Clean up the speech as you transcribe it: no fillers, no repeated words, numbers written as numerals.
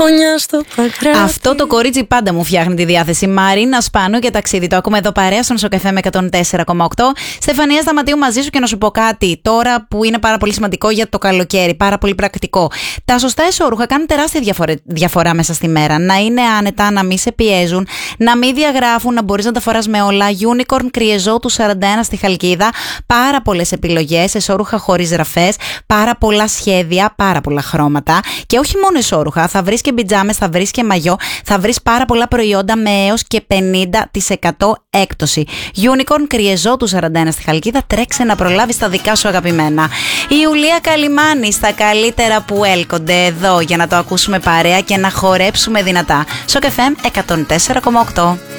χωνιά στο Παγκράτη. Αυτό το κορίτσι πάντα μου φτιάχνει τη διάθεση. Μαρίνα Σπάνου για ταξίδι. Το ακούμε εδώ παρέα στον Σοκ FM με 104,8. Στεφανία Σταματίου μαζί σου και να σου πω κάτι τώρα που είναι πάρα πολύ σημαντικό για το καλοκαίρι. Πάρα πολύ πρακτικό. Τα σωστά εσώρουχα κάνουν τεράστια διαφορά μέσα στη μέρα. Να είναι άνετα, να μην σε πιέζουν, να μην διαγράφουν, να μπορείς να τα φοράς με όλα. Unicorn Κρυεζό του 41 στη Χαλκίδα. Πάρα πολλές επιλογές. Εσώρουχα χωρίς γραφές. Πάρα πολλά σχέδια, πάρα πολλά χρώματα. Και όχι μόνο εσώρουχα. Θα βρεις και πιτζάμες, θα βρεις και μαγιό. Θα βρεις πάρα πολλά προϊόντα με έως και 50% έκπτωση. Unicorn Κρυεζό του 41 στη Χαλκίδα. Τρέξε να προλάβεις τα δικά σου αγαπημένα. Η Ιουλία Καλιμάνη στα καλύτερα που έλκονται εδώ για να το ακούσουμε παρέα και να χορέψουμε δυνατά. Σοκ FM 104,8.